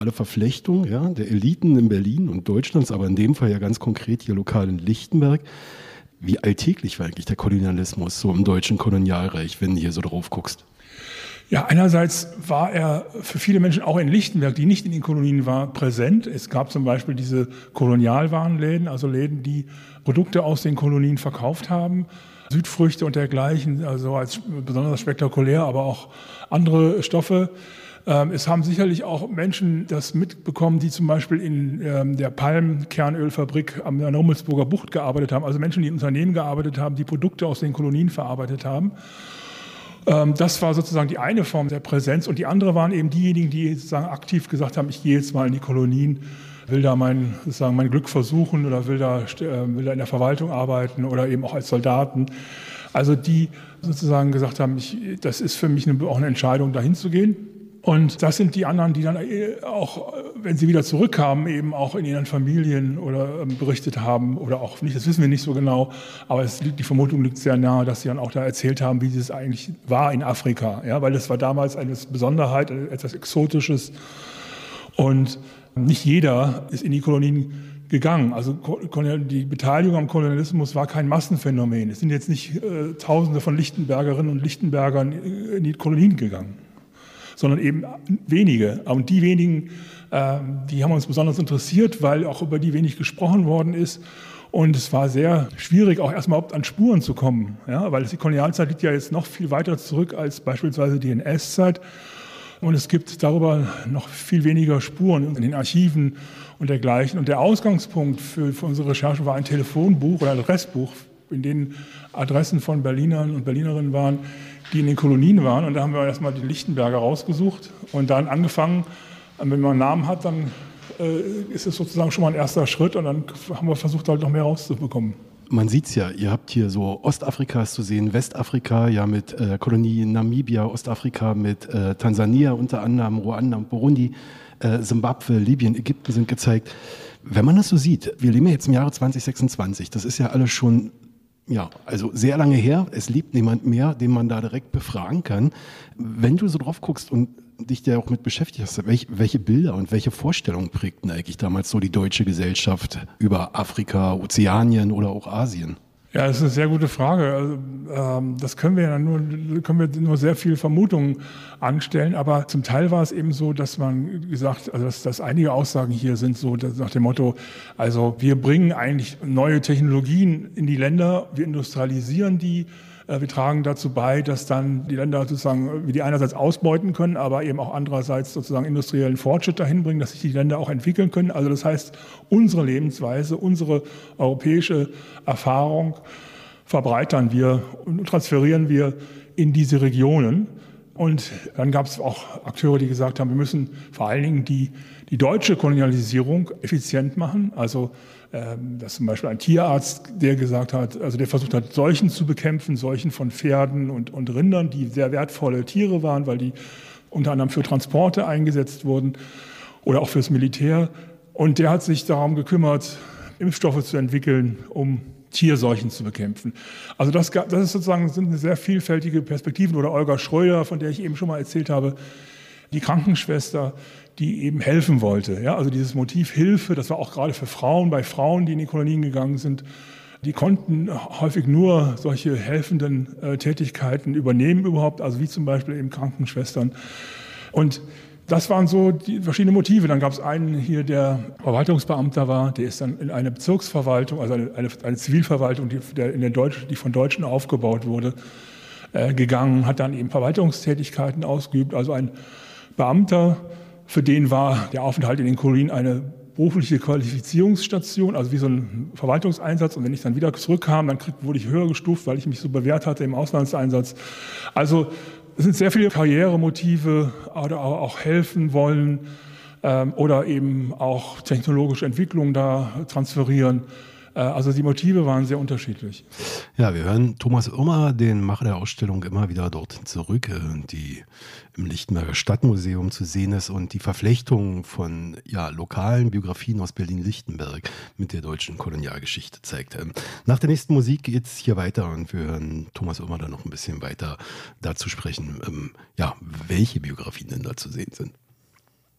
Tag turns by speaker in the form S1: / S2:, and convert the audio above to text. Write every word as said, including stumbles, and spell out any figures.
S1: Alle Verflechtung, ja, der Eliten in Berlin und Deutschlands, aber in dem Fall ja ganz konkret hier lokal in Lichtenberg. Wie alltäglich war eigentlich der Kolonialismus so im deutschen Kolonialreich, wenn du hier so drauf guckst?
S2: Ja, einerseits war er für viele Menschen auch in Lichtenberg, die nicht in den Kolonien waren, präsent. Es gab zum Beispiel diese Kolonialwarenläden, also Läden, die Produkte aus den Kolonien verkauft haben, Südfrüchte und dergleichen, also als besonders spektakulär, aber auch andere Stoffe. Es haben sicherlich auch Menschen das mitbekommen, die zum Beispiel in der Palmkernölfabrik an der Rummelsburger Bucht gearbeitet haben, also Menschen, die in Unternehmen gearbeitet haben, die Produkte aus den Kolonien verarbeitet haben. Das war sozusagen die eine Form der Präsenz und die andere waren eben diejenigen, die sozusagen aktiv gesagt haben, ich gehe jetzt mal in die Kolonien, will da mein, sozusagen mein Glück versuchen oder will da, will da in der Verwaltung arbeiten oder eben auch als Soldaten. Also die sozusagen gesagt haben, ich, das ist für mich eine, auch eine Entscheidung, dahin zu gehen. Und das sind die anderen, die dann auch, wenn sie wieder zurückkamen, eben auch in ihren Familien oder berichtet haben oder auch nicht, das wissen wir nicht so genau, aber es liegt, die Vermutung liegt sehr nahe, dass sie dann auch da erzählt haben, wie es eigentlich war in Afrika, ja, weil das war damals eine Besonderheit, etwas Exotisches und nicht jeder ist in die Kolonien gegangen. Also die Beteiligung am Kolonialismus war kein Massenphänomen. Es sind jetzt nicht äh, Tausende von Lichtenbergerinnen und Lichtenbergern in die Kolonien gegangen, sondern eben wenige. Und die wenigen, äh, die haben uns besonders interessiert, weil auch über die wenig gesprochen worden ist. Und es war sehr schwierig, auch erstmal überhaupt an Spuren zu kommen, ja, weil die Kolonialzeit liegt ja jetzt noch viel weiter zurück als beispielsweise die N S-Zeit. Und es gibt darüber noch viel weniger Spuren in den Archiven und dergleichen. Und der Ausgangspunkt für, für unsere Recherche war ein Telefonbuch oder Adressbuch, in denen Adressen von Berlinern und Berlinerinnen waren, die in den Kolonien waren. Und da haben wir erstmal die Lichtenberger rausgesucht und dann angefangen, wenn man einen Namen hat, dann äh, ist es sozusagen schon mal ein erster Schritt und dann haben wir versucht, halt noch mehr rauszubekommen.
S1: Man sieht es ja, ihr habt hier so Ostafrikas zu sehen, Westafrika, ja mit äh, Kolonie Namibia, Ostafrika mit äh, Tansania unter anderem, Ruanda und Burundi, äh, Simbabwe, Libyen, Ägypten sind gezeigt. Wenn man das so sieht, wir leben ja jetzt im Jahre zwanzig sechsundzwanzig, das ist ja alles schon, ja, also sehr lange her, es lebt niemand mehr, den man da direkt befragen kann. Wenn du so drauf guckst und dich ja auch mit beschäftigt hast, welche, welche Bilder und welche Vorstellungen prägten eigentlich damals so die deutsche Gesellschaft über Afrika, Ozeanien oder auch Asien?
S2: Ja, das ist eine sehr gute Frage. Also, ähm, das können wir ja nur, können wir nur sehr viel Vermutungen anstellen, aber zum Teil war es eben so, dass man gesagt, also dass, dass einige Aussagen hier sind so dass nach dem Motto, also wir bringen eigentlich neue Technologien in die Länder, wir industrialisieren die, wir tragen dazu bei, dass dann die Länder sozusagen, wie die einerseits ausbeuten können, aber eben auch andererseits sozusagen industriellen Fortschritt dahin bringen, dass sich die Länder auch entwickeln können. Also das heißt, unsere Lebensweise, unsere europäische Erfahrung verbreitern wir und transferieren wir in diese Regionen. Und dann gab es auch Akteure, die gesagt haben, wir müssen vor allen Dingen die, die deutsche Kolonialisierung effizient machen. Also ähm, das ist zum Beispiel ein Tierarzt, der gesagt hat, also der versucht hat, Seuchen zu bekämpfen, Seuchen von Pferden und, und Rindern, die sehr wertvolle Tiere waren, weil die unter anderem für Transporte eingesetzt wurden oder auch fürs Militär. Und der hat sich darum gekümmert, Impfstoffe zu entwickeln, um Tierseuchen zu bekämpfen. Also das, das ist sozusagen, sind sehr vielfältige Perspektiven. Oder Olga Schröder, von der ich eben schon mal erzählt habe, die Krankenschwester, die eben helfen wollte. Ja, also dieses Motiv Hilfe, das war auch gerade für Frauen, bei Frauen, die in die Kolonien gegangen sind, die konnten häufig nur solche helfenden äh, Tätigkeiten übernehmen überhaupt, also wie zum Beispiel eben Krankenschwestern. Und das waren so die verschiedenen Motive. Dann gab es einen hier, der Verwaltungsbeamter war, der ist dann in eine Bezirksverwaltung, also eine, eine, eine Zivilverwaltung, die, der in der Deutsch, die von Deutschen aufgebaut wurde, äh, gegangen, hat dann eben Verwaltungstätigkeiten ausgeübt. Also ein Beamter, für den war der Aufenthalt in den Kolonien eine berufliche Qualifizierungsstation, also wie so ein Verwaltungseinsatz. Und wenn ich dann wieder zurückkam, dann krieg, wurde ich höher gestuft, weil ich mich so bewährt hatte im Auslandseinsatz. Also es sind sehr viele Karrieremotive oder auch helfen wollen ähm, oder eben auch technologische Entwicklungen da transferieren. Äh, also die Motive waren sehr unterschiedlich.
S1: Ja, wir hören Thomas Irmer, den Macher der Ausstellung, immer wieder dorthin zurück, die im Lichtenberger Stadtmuseum zu sehen ist und die Verflechtung von ja, lokalen Biografien aus Berlin-Lichtenberg mit der deutschen Kolonialgeschichte zeigt. Nach der nächsten Musik geht es hier weiter und wir hören Thomas Irmer dann noch ein bisschen weiter dazu sprechen, ähm, ja, welche Biografien denn da zu sehen sind.